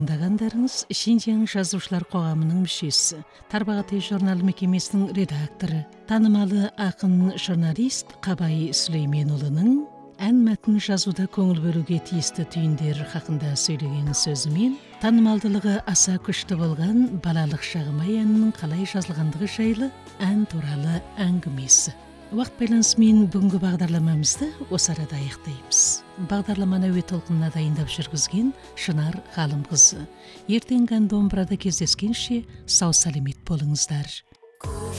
Тыңдагандарыңыз Шинжаң жазушылар қоғамының мүшесі, Тарбағатай журналы мекемесінің редакторы, танымалы ақын журналист Қабай Сүлейменұлының ән мәтін жазуда көңіл бөлуге тиісті түйіндер хақында сөйлеген сөзімен танымалдылығы аса күшті болған балалық шағым әнінің қалай жазылғандығы жайлы ән туралы әңгімесі. Уақыт байланысымен бүгінгі бағдарламамызды осы арада аяқтаймыз. Бағдарламаны әуе толқынына дайындап жүргізген Шынар Ғалымқызы. Ертеңгі ән домбырада кездескенше сау саламат болыңыздар.